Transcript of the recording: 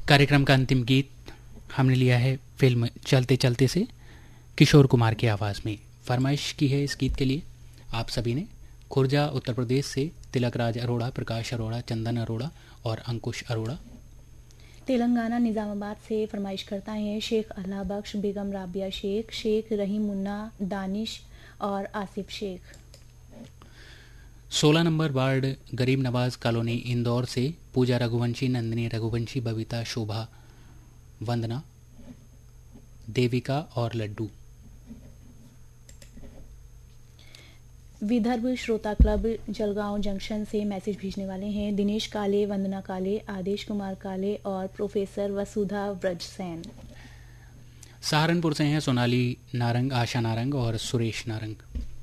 कार्यक्रम का अंतिम गीत हमने लिया है फिल्म चलते चलते से किशोर कुमार की आवाज़ में। फरमाइश की है इस गीत के लिए आप सभी ने। खुर्जा उत्तर प्रदेश से तिलक राज अरोड़ा, प्रकाश अरोड़ा, चंदन अरोड़ा और अंकुश अरोड़ा। तेलंगाना निज़ामाबाद से फरमाइश करता है शेख अल्लाह बख्श, बेगम राबिया शेख, शेख रहीम मुन्ना, दानिश और आसिफ शेख। 16 नंबर वार्ड गरीब नवाज कॉलोनी इंदौर से पूजा रघुवंशी, नंदिनी रघुवंशी, बबीता, शोभा, वंदना, देविका और लड्डू। विदर्भ श्रोता क्लब जलगांव जंक्शन से मैसेज भेजने वाले हैं दिनेश काले, वंदना काले, आदेश कुमार काले और प्रोफेसर वसुधा व्रजसेन। सहारनपुर से हैं सोनाली नारंग, आशा नारंग और सुरेश नारंग।